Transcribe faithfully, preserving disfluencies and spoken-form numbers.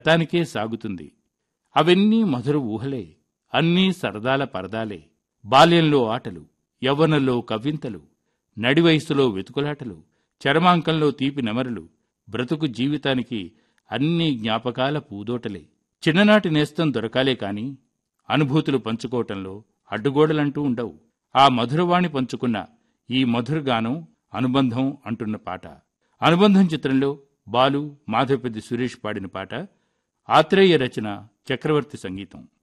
తానికే సాగుతుంది. అవన్నీ మధుర ఊహలే, అన్నీ సరదాల పరదాలే. బాల్యంలో ఆటలు, యవ్వనంలో కవ్వింతలు, నడివయస్సులో వెతుకులాటలు, చరమాంకంలో తీపి నెమరులు, బ్రతుకు జీవితానికి అన్నీ జ్ఞాపకాల పూదోటలే. చిన్ననాటి నేస్తం దొరకాలే కాని అనుభూతులు పంచుకోవటంలో అడ్డుగోడలంటూ ఉండవు. ఆ మధురవాణి పంచుకున్న ఈ మధురగానం అనుబంధం అంటున్న పాట. అనుబంధం చిత్రంలో బాలు, మాధవపెద్ది సురేష్ పాడిన పాట. ఆత్రేయ రచన, చక్రవర్తి సంగీతం.